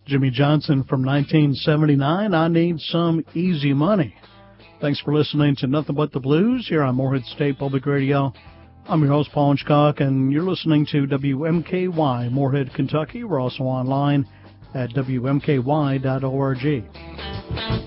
Jimmy Johnson from 1979, I Need Some Easy Money. Thanks for listening to Nothing But the Blues here on Morehead State Public Radio. I'm your host, Paul Hitchcock, and you're listening to WMKY, Morehead, Kentucky. We're also online at WMKY.org.